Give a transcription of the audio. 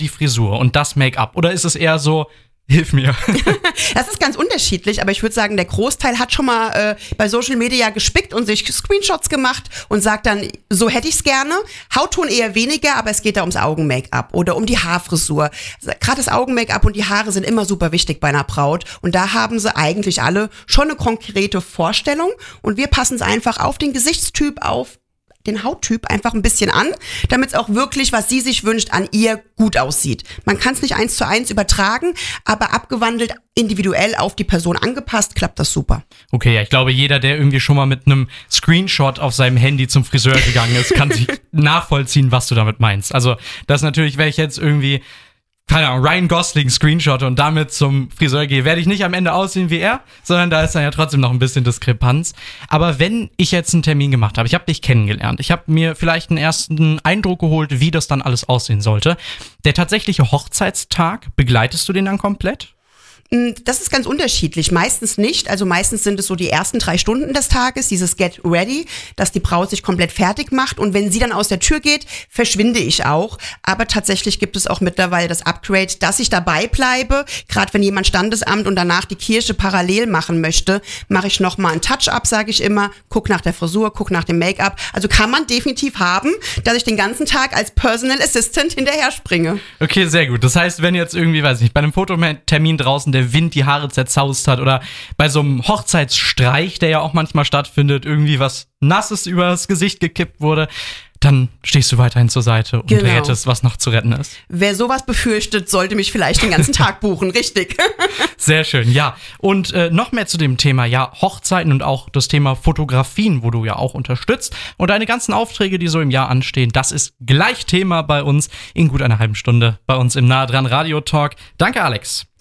die Frisur und das Make-up? Oder ist es eher so, hilf mir? Das ist ganz unterschiedlich, aber ich würde sagen, der Großteil hat schon mal bei Social Media gespickt und sich Screenshots gemacht und sagt dann, so hätte ich's gerne. Hautton eher weniger, aber es geht da ums Augen-Make-up oder um die Haarfrisur. Gerade das Augen-Make-up und die Haare sind immer super wichtig bei einer Braut und da haben sie eigentlich alle schon eine konkrete Vorstellung und wir passen es einfach auf den Gesichtstyp, auf den Hauttyp einfach ein bisschen an, damit es auch wirklich, was sie sich wünscht, an ihr gut aussieht. Man kann es nicht 1:1 übertragen, aber abgewandelt, individuell auf die Person angepasst, klappt das super. Okay, ja, ich glaube, jeder, der irgendwie schon mal mit einem Screenshot auf seinem Handy zum Friseur gegangen ist, kann sich nachvollziehen, was du damit meinst. Also das natürlich, wenn ich jetzt irgendwie, keine Ahnung, Ryan Gosling Screenshot und damit zum Friseur gehe, werde ich nicht am Ende aussehen wie er, sondern da ist dann ja trotzdem noch ein bisschen Diskrepanz. Aber wenn ich jetzt einen Termin gemacht habe, ich habe dich kennengelernt, ich habe mir vielleicht einen ersten Eindruck geholt, wie das dann alles aussehen sollte. Der tatsächliche Hochzeitstag, begleitest du den dann komplett? Das ist ganz unterschiedlich. Meistens nicht. Also meistens sind es so die ersten 3 Stunden des Tages, dieses Get Ready, dass die Braut sich komplett fertig macht. Und wenn sie dann aus der Tür geht, verschwinde ich auch. Aber tatsächlich gibt es auch mittlerweile das Upgrade, dass ich dabei bleibe. Gerade wenn jemand Standesamt und danach die Kirche parallel machen möchte, mache ich nochmal ein Touch-up, sage ich immer. Guck nach der Frisur, guck nach dem Make-up. Also kann man definitiv haben, dass ich den ganzen Tag als Personal Assistant hinterher springe. Okay, sehr gut. Das heißt, wenn jetzt irgendwie, weiß ich nicht, bei einem Fototermin draußen der Wind die Haare zerzaust hat oder bei so einem Hochzeitsstreich, der ja auch manchmal stattfindet, irgendwie was Nasses übers Gesicht gekippt wurde, dann stehst du weiterhin zur Seite und rettest, was noch zu retten ist. Wer sowas befürchtet, sollte mich vielleicht den ganzen Tag buchen, richtig. Sehr schön, ja. Und noch mehr zu dem Thema, ja, Hochzeiten und auch das Thema Fotografien, wo du ja auch unterstützt. Und deine ganzen Aufträge, die so im Jahr anstehen, das ist gleich Thema bei uns in gut einer halben Stunde bei uns im Nah dran Radio Talk. Danke, Alex.